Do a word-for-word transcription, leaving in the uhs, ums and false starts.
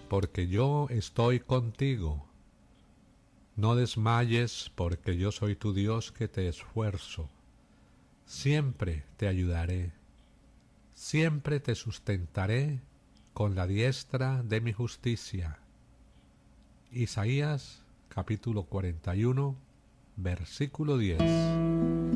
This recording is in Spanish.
porque yo estoy contigo. No desmayes, porque yo soy tu Dios que te esfuerzo. Siempre te ayudaré, siempre te sustentaré con la diestra de mi justicia. Isaías capítulo cuarenta y uno, versículo diez.